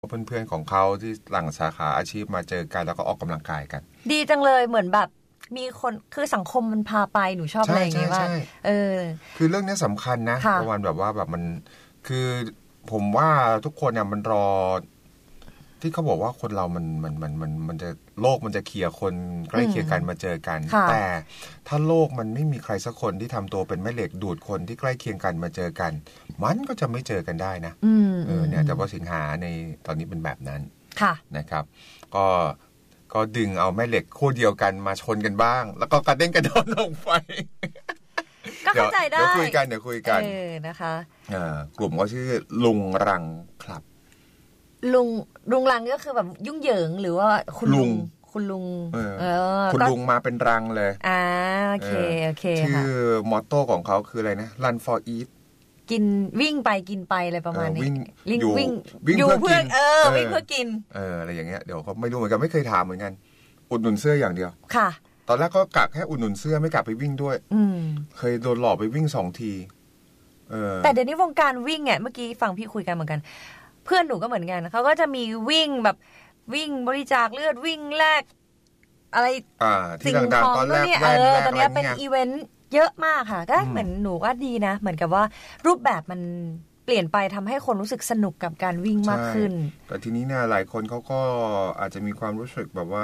เพื่อนๆของเขาที่หลังสาขาอาชีพมาเจอกันแล้วก็ออกกำลังกายกันดีจังเลยเหมือนแบบมีคนคือสังคมมันพาไปหนูชอบอะไรอย่างเงี้ยว่าคือเรื่องนี้สำคัญนะประมาณแบบว่าแบบมันคือผมว่าทุกคนเนี่ยมันรอที่เขาบอกว่าคนเรามันจะโลกมันจะเคลียร์คนใกล้เคียงกันมาเจอกันแต่ถ้าโลกมันไม่มีใครสักคนที่ทำตัวเป็นแม่เหล็กดูดคนที่ใกล้เคียงกันมาเจอกันมันก็จะไม่เจอกันได้นะเนี่ยแต่ว่าสิงหาในตอนนี้เป็นแบบนั้นนะครับก็ดึงเอาแม่เหล็กคู่เดียวกันมาชนกันบ้างแล้วก็กระเด้งกระโดดลงไปก็เข้าใจได้เดี๋ยวคุยกันนะคะกลุ่มก็ชื่อลุงรังคลับลุงรังก็คือแบบยุ่งเหยิงหรือว่าคุณลุงคุณลุงมาเป็นรังเลยโอเคชื่อมอตโต้ของเขาคืออะไรนะ Run for Eat กินวิ่งไปกินไปอะไรประมาณนี้วิ่งเพื่อกินวิ่งเพื่อกินอะไรอย่างเงี้ยเดี๋ยวเขาไม่รู้เหมือนกันไม่เคยถามเหมือนกันอุดหนุนเสื้ออย่างเดียวค่ะตอนแรกก็กะแค่อุดหนุนเสื้อไม่กะไปวิ่งด้วยเคยโดนหลอกไปวิ่ง2 ทีแต่เดี๋ยวนี้วงการวิ่งเนี่ยเมื่อกี้ฟังพี่คุยกันเหมือนกันเพื่อนหนูก็เหมือนกันเขาก็จะมีวิ่งแบบวิ่งบริจาคเลือดวิ่งแลกอะไรสิ่งของตอนนี้ตอนนี้เป็นอีเวนต์เยอะมากค่ะก็เหมือนหนูว่าดีนะเหมือนกับว่ารูปแบบมันเปลี่ยนไปทำให้คนรู้สึกสนุกกับการวิ่งมากขึ้นแต่ทีนี้เนี่ยหลายคนเขาก็อาจจะมีความรู้สึกแบบว่า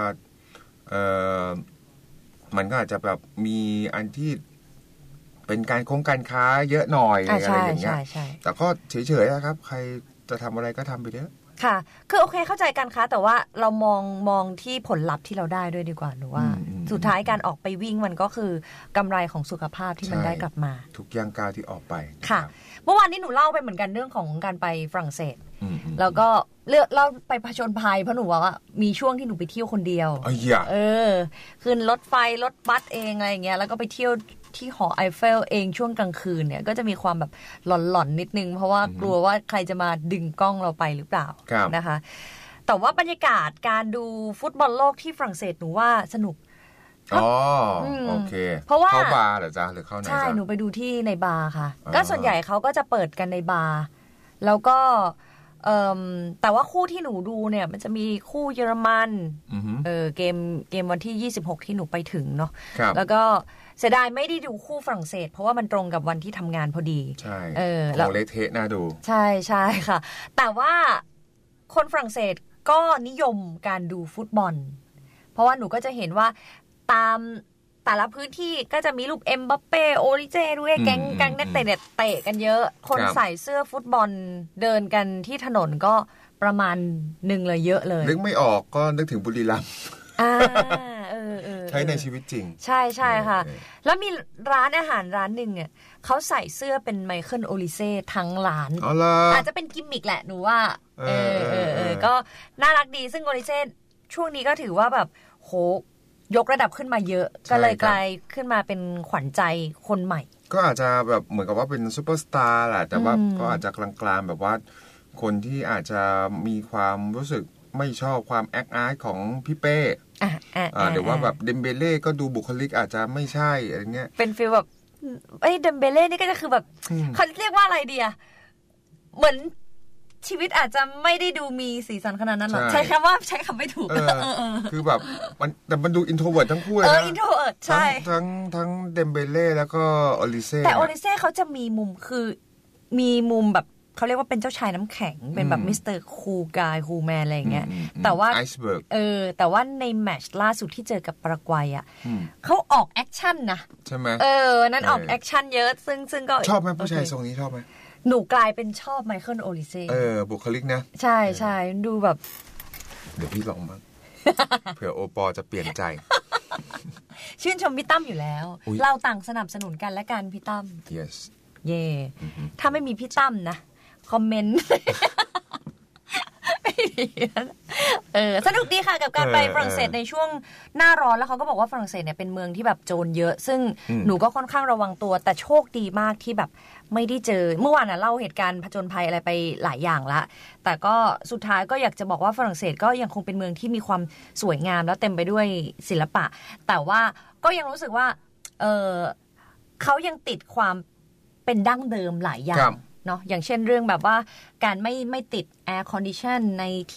มันก็อาจจะแบบมีอันที่เป็นการค้าเยอะหน่อยอะไรอย่างเงี้ยแต่ก็เฉยๆนะครับใครจะทำอะไรก็ทำไปเถอะค่ะคือโอเคเข้าใจกันค่ะแต่ว่าเรามองที่ผลลัพธ์ที่เราได้ด้วยดีกว่าหนูว่าสุดท้ายการออกไปวิ่งมันก็คือกำไรของสุขภาพที่มันได้กลับมาทุกย่างก้าวที่ออกไปค่ะเมื่อวานนี้หนูเล่าไปเหมือนกันเรื่องของการไปฝรั่งเศสแล้วก็เล่าไปผจญภัยเพราะหนูว่ามีช่วงที่หนูไปเที่ยวคนเดียวขึ้นรถไฟรถบัสเองอะไรอย่างเงี้ยแล้วก็ไปเที่ยวที่หอไอเฟลเองช่วงกลางคืนเนี่ยก็จะมีความแบบหลอนๆนิดนึงเพราะว่ากลัวว่าใครจะมาดึงกล้องเราไปหรือเปล่านะคะแต่ว่าบรรยากาศการดูฟุตบอลโลกที่ฝรั่งเศสหนูว่าสนุกโอเคเพราะว่าเข้าบาร์เหรอจ๊ะหรือเข้าไหนจ๊ะใช่หนูไปดูที่ในบาร์ค่ะก็ส่วนใหญ่เขาก็จะเปิดกันในบาร์แล้วก็แต่ว่าคู่ที่หนูดูเนี่ยมันจะมีคู่เยอรมันเกมวันที่26ที่หนูไปถึงเนาะแล้วก็เสียดายไม่ได้ดูคู่ฝรั่งเศสเพราะว่ามันตรงกับวันที่ทำงานพอดีใช่ของเละเทะน่าดูใช่ค่ะแต่ว่าคนฝรั่งเศสก็นิยมการดูฟุตบอลเพราะว่าหนูก็จะเห็นว่าตามแต่ละพื้นที่ก็จะมีรูปเอ็มบัปเป้โอริเจด้วยแก๊งนักเตะเนี่ยเตะกันเยอะคนใส่เสื้อฟุตบอลเดินกันที่ถนนก็ประมาณหนึ่งเลยเยอะเลยนึกไม่ออกก็นึกถึงบุรีรัมย์ใช้ในชีวิตจริงใช่ค่ะแล้วมีร้านอาหารร้านหนึ่งเนี่ยเขาใส่เสื้อเป็นไมเคิลโอลิเซ่ทั้งร้านอาจจะเป็นกิมมิกแหละหนูว่าก็น่ารักดีซึ่งโอลิเซ่ช่วงนี้ก็ถือว่าแบบโหยกระดับขึ้นมาเยอะก็เลยกลายขึ้นมาเป็นขวัญใจคนใหม่ก็อาจจะแบบเหมือนกับว่าเป็นซุปเปอร์สตาร์แหละแต่ว่าก็อาจจะกลางๆแบบว่าคนที่อาจจะมีความรู้สึกไม่ชอบความแอคอาร์ตของพี่เป้หรือว่าแบบเดมเบเล่ก็ดูบุคลิกอาจจะไม่ใช่อะไรเงี้ยเป็นฟีลแบบเดมเบเล่นี่ก็จะคือแบบเขาเรียกว่าอะไรดีอะเหมือนชีวิตอาจจะไม่ได้ดูมีสีสันขนาดนั้นหรอกใช้คำไม่ถูกคือแบบแต่มันดูอินโทรเวิร์ตทั้งคู่เลยนะอินโทรเวิร์ตใช่ทั้งเดมเบเล่แล้วก็โอลิเซ่แต่โอลิเซ่เขาจะมีมุมคือมีมุมแบบเขาเรียกว่าเป็นเจ้าชายน้ำแข็งเป็นแบบมิสเตอร์คูลกายคูลแมนอะไรอย่างเงี้ยแต่ว่าไอซ์เบิร์กแต่ว่าในแมตช์ล่าสุดที่เจอกับปารากวัยอ่ะเขาออกแอคชั่นนะใช่ไหมนั้นออกแอคชั่นเยอะซึ่งก็ชอบไหมผู้ชายทรงนี้ชอบไหมหนูกลายเป็นชอบไมเคิลโอลิเซ่บุคลิกนะใช่ดูแบบเดี๋ยวพี่ลองมั้งเผื่อโอปอจะเปลี่ยนใจชื่นชมพี่ตั้มอยู่แล้วเราต่างสนับสนุนกันและกันพี่ตั้ม yes เย่ถ้าไม่มีพี่ตั้มนะคอมเมนต์สนุกดีค่ะกับการไปฝรั่งเศสในช่วงหน้าร้อนแล้วเขาก็บอกว่าฝรั่งเศสเนี่ยเป็นเมืองที่แบบโจรเยอะซึ่งหนูก็ค่อนข้างระวังตัวแต่โชคดีมากที่แบบไม่ได้เจอเมื่อวานเล่าเหตุการณ์ผจญภัยอะไรไปหลายอย่างละแต่ก็สุดท้ายก็อยากจะบอกว่าฝรั่งเศสก็ยังคงเป็นเมืองที่มีความสวยงามแล้วเต็มไปด้วยศิลปะแต่ว่าก็ยังรู้สึกว่าเขายังติดความเป็นดั้งเดิมหลายอย่างเนาะอย่างเช่นเรื่องแบบว่าการไม่ติดแอร์คอนดิชันใน